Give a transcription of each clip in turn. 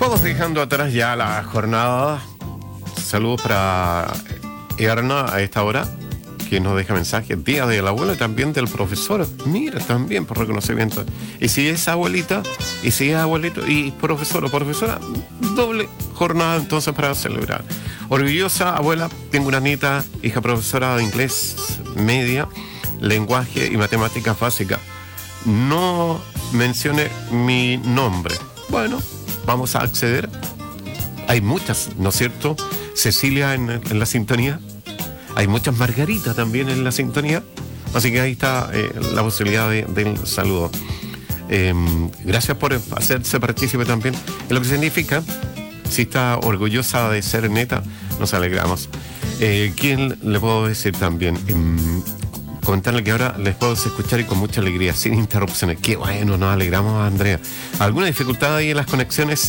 Vamos dejando atrás ya la jornada. Saludos para Erna a esta hora, que nos deja mensajes. Día del abuelo y también del profesor. Mira, también por reconocimiento. Y si es abuelita, y si es abuelito, y profesor o profesora, doble jornada entonces para celebrar. Orgullosa abuela, tengo una nieta, hija profesora de inglés media, lenguaje y matemáticas básicas. No mencione mi nombre. Bueno, vamos a acceder. Hay muchas, ¿no es cierto? Cecilia en la sintonía. Hay muchas Margaritas también en la sintonía. Así que ahí está la posibilidad del saludo. Gracias por hacerse partícipe también en lo que significa. Si está orgullosa de ser neta, nos alegramos. ¿Quién le puedo decir también? Comentarle que ahora les puedo escuchar y con mucha alegría, sin interrupciones. Qué bueno, nos alegramos, Andrea. ¿Alguna dificultad ahí en las conexiones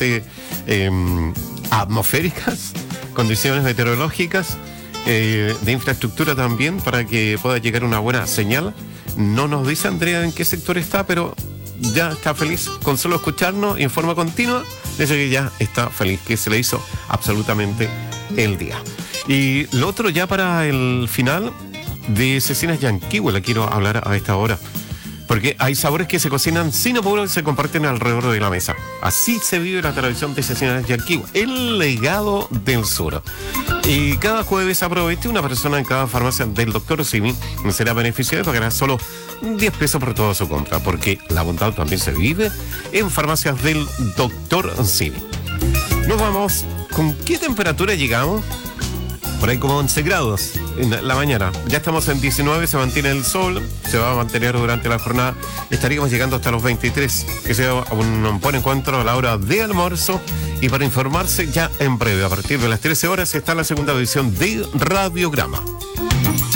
atmosféricas, condiciones meteorológicas, de infraestructura también, para que pueda llegar una buena señal? No nos dice Andrea en qué sector está, pero ya está feliz con solo escucharnos en forma continua. Dice que ya está feliz, que se le hizo absolutamente el día. Y lo otro ya para el final de Cecinas Yanquihue, le quiero hablar a esta hora, porque hay sabores que se cocinan sin apuro y se comparten alrededor de la mesa. Así se vive la tradición de Cecinas Yanquihue, el legado del sur. Y cada jueves aproveche, una persona en cada farmacia del Dr. Simi será beneficiada y pagará solo 10 pesos por toda su compra, porque la bondad también se vive en farmacias del Dr. Simi. Nos vamos. ¿Con qué temperatura llegamos? Por ahí como 11 grados en la mañana. Ya estamos en 19, se mantiene el sol, se va a mantener durante la jornada. Estaríamos llegando hasta los 23, que sea un buen encuentro a la hora de almuerzo. Y para informarse ya en breve, a partir de las 13 horas, está la segunda edición de Radiograma.